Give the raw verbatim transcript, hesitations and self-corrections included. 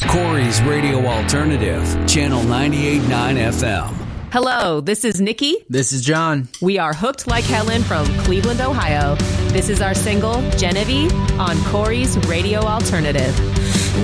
Corey's Radio Alternative, Channel ninety-eight point nine F M. Hello, this is Nikki. This is John. We are Hooked Like Helen from Cleveland, Ohio. This is our single, Genevieve, on Corey's Radio Alternative.